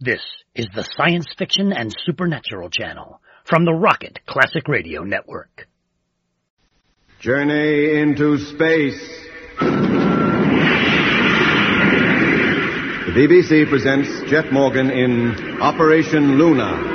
This is the Science Fiction and Supernatural Channel from the Rocket Classic Radio Network. Journey into space. The BBC presents Jeff Morgan in Operation Luna.